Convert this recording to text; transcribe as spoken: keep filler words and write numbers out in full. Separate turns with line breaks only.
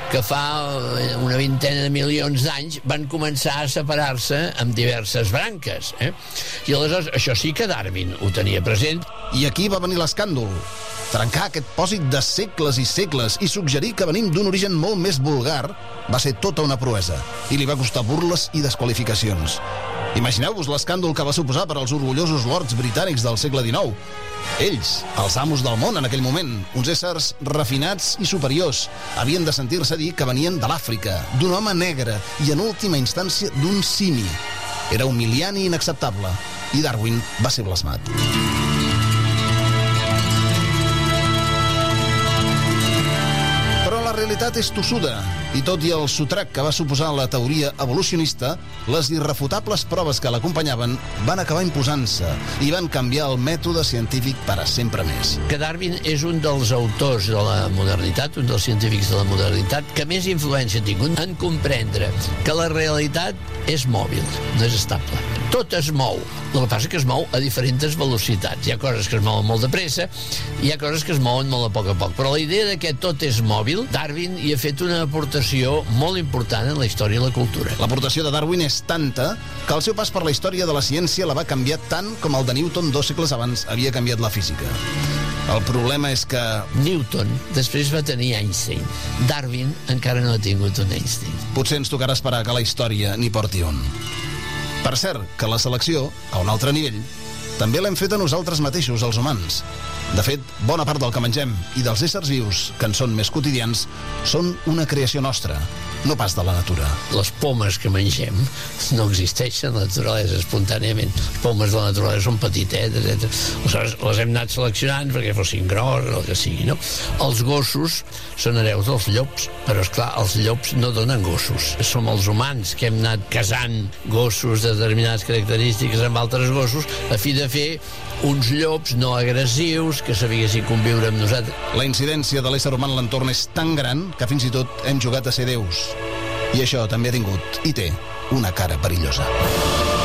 que fa una vintena de milions d'anys van començar a separar-se amb diverses branques. Eh? I aleshores, això sí que Darwin ho tenia present.
I aquí va venir l'escàndol. Trencar aquest pòsit de segles i segles i suggerir que venim d'un origen molt més vulgar va ser tota una proesa i li va costar burles i desqualificacions. Imagineu-vos l'escàndol que va suposar per als orgullosos lords britànics del segle dinou. Ells, els amos del món en aquell moment, uns éssers refinats i superiors, havien de sentir-se dir que venien de l'Àfrica, d'un home negre i, en última instància, d'un simi. Era humiliant i inacceptable, i Darwin va ser blasmat. La realitat és tossuda, i tot i el sotrac que va suposar la teoria evolucionista, les irrefutables proves que l'acompanyaven van acabar imposant-se i van canviar el mètode científic per a sempre més.
Que Darwin és un dels autors de la modernitat, un dels científics de la modernitat, que més influència ha tingut en comprendre que la realitat és mòbil, no és estable. Tot es mou. El que passa és que es mou a diferents velocitats. Hi ha coses que es mouen molt de pressa, i hi ha coses que es mouen molt a poc a poc. Però la idea de que tot és mòbil, Darwin hi ha fet una aportació molt important en la història i la cultura.
L'aportació de Darwin és tanta que el seu pas per la història de la ciència la va canviar tant com el de Newton dos segles abans havia canviat la física. El problema és que...
Newton després va tenir Einstein. Darwin encara no ha tingut un Einstein.
Potser ens tocarà esperar que la història n'hi porti un. Per cert, que la selecció, a un altre nivell, també l'hem fet a nosaltres mateixos, els humans. De fet, bona part del que mengem i dels éssers vius, que en són més quotidians, són una creació nostra, no pas de la natura.
Les pomes que mengem no existeixen a la naturalesa espontàniament. Les pomes de la naturalesa són petitetes, etcètera. Aleshores, les hem anat seleccionant perquè fossin grosses o el que sigui, no? Els gossos són hereus dels llops, però, esclar, els llops no donen gossos. Som els humans que hem anat casant gossos de determinades característiques amb altres gossos a fi de fer uns llops no agressius que sabiguessin conviure amb nosaltres.
La incidència de l'ésser humà en l'entorn és tan gran que fins i tot hem jugat a ser déus. I això també ha tingut, i té, una cara perillosa.